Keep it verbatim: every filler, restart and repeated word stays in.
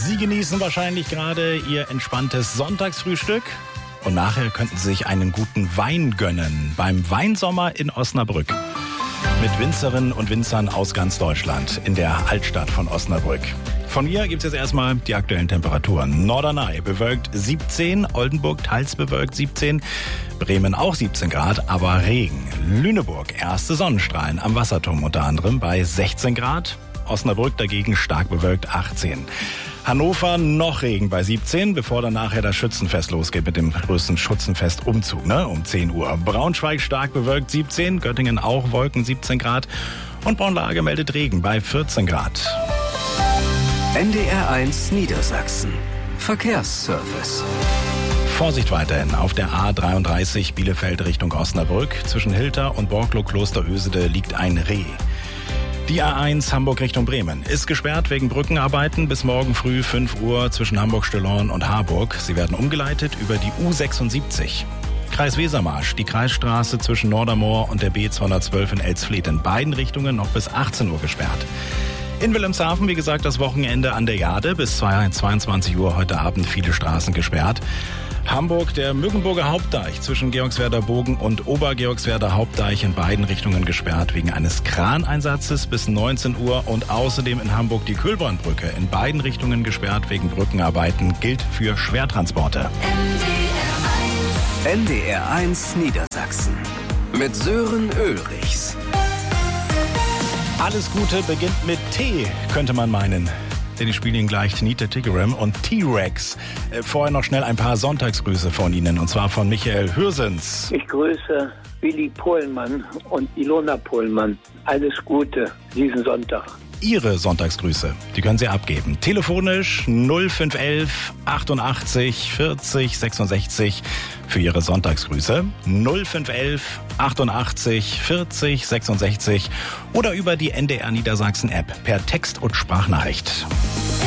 Sie genießen wahrscheinlich gerade Ihr entspanntes Sonntagsfrühstück. Und nachher könnten Sie sich einen guten Wein gönnen beim Weinsommer in Osnabrück. Mit Winzerinnen und Winzern aus ganz Deutschland in der Altstadt von Osnabrück. Von mir gibt es jetzt erstmal die aktuellen Temperaturen. Norderney bewölkt siebzehn, Oldenburg teils bewölkt siebzehn, Bremen auch siebzehn Grad, aber Regen. Lüneburg erste Sonnenstrahlen am Wasserturm unter anderem bei sechzehn Grad. Osnabrück dagegen stark bewölkt achtzehn. Hannover noch Regen bei siebzehn, bevor dann nachher das Schützenfest losgeht mit dem größten Schützenfestumzug, ne, um zehn Uhr. Braunschweig stark bewölkt siebzehn, Göttingen auch Wolken siebzehn Grad und Braunlage meldet Regen bei vierzehn Grad. N D R eins Niedersachsen. Verkehrsservice. Vorsicht weiterhin auf der A dreiunddreißig Bielefeld Richtung Osnabrück. Zwischen Hilter und Borklow-Klosterösede liegt ein Reh. Die A eins Hamburg Richtung Bremen ist gesperrt wegen Brückenarbeiten bis morgen früh fünf Uhr zwischen Hamburg-Stillorn und Harburg. Sie werden umgeleitet über die U sechsundsiebzig. Kreis Wesermarsch, die Kreisstraße zwischen Nordermoor und der B zweihundertzwölf in Elsfleth in beiden Richtungen noch bis achtzehn Uhr gesperrt. In Wilhelmshaven, wie gesagt, das Wochenende an der Jade bis zweiundzwanzig Uhr heute Abend viele Straßen gesperrt. Hamburg, der Mückenburger Hauptdeich zwischen Georgswerder Bogen und Obergeorgswerder Hauptdeich in beiden Richtungen gesperrt wegen eines Kraneinsatzes bis neunzehn Uhr und außerdem in Hamburg die Kühlbrandbrücke in beiden Richtungen gesperrt wegen Brückenarbeiten, gilt für Schwertransporte. N D R eins Niedersachsen mit Sören Ulrichs. Alles Gute beginnt mit T, könnte man meinen. Denn ich spiele Ihnen gleich Nita Tiggeram und T-Rex. Äh, vorher noch schnell ein paar Sonntagsgrüße von Ihnen, und zwar von Michael Hürsens. Ich grüße Willi Pohlmann und Ilona Pohlmann. Alles Gute diesen Sonntag. Ihre Sonntagsgrüße, die können Sie abgeben. Telefonisch null fünf elf achtundachtzig vierzig sechsundsechzig für Ihre Sonntagsgrüße. null fünf elf achtundachtzig vierzig sechsundsechzig oder über die N D R Niedersachsen App per Text- und Sprachnachricht.